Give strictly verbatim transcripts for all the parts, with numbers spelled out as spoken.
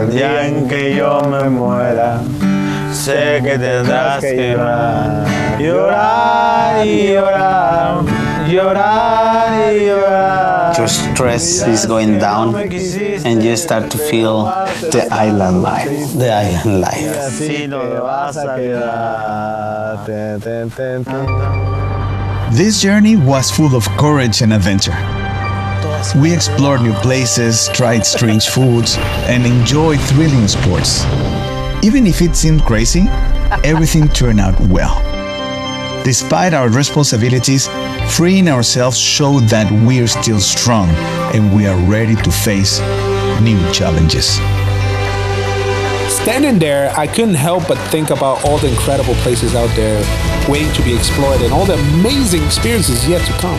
el día en que yo me muera, sé que tendrás que llorar, llorar y llorar, llorar y llorar. Your stress is going down and you start to feel the island life, the island life. Así no te vas a quedar. Ten, ten, ten, ten. This journey was full of courage and adventure. We explored new places, tried strange foods, and enjoyed thrilling sports. Even if it seemed crazy, everything turned out well. Despite our responsibilities, freeing ourselves showed that we're still strong and we are ready to face new challenges. Standing there, I couldn't help but think about all the incredible places out there waiting to be explored and all the amazing experiences yet to come.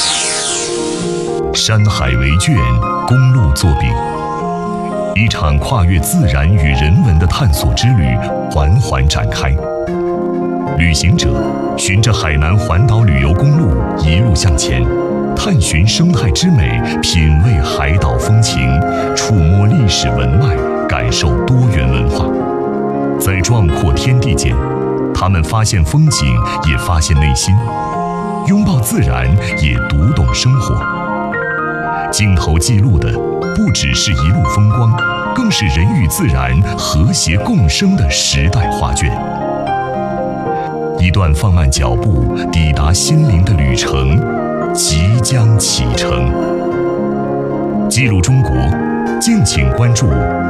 山海为卷，公路作饼，一场跨越自然与人文的探索之旅缓缓展开。旅行者循着海南环岛旅游公路一路向前，探寻生态之美，品味海岛风情，触摸历史文脉，感受多元文化。在壮阔天地间，他们发现风景，也发现内心；拥抱自然，也读懂生活。镜头记录的不只是一路风光，更是人与自然和谐共生的时代画卷。一段放慢脚步抵达心灵的旅程即将启程。记录中国，敬请关注